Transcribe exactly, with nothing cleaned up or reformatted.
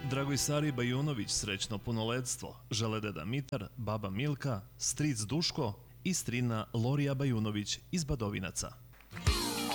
Dragoj Bajunović srećno punoletstvo žele deda Mitar, baba Milka, stric Duško i strina Lorija Bajunović iz Badovinaca.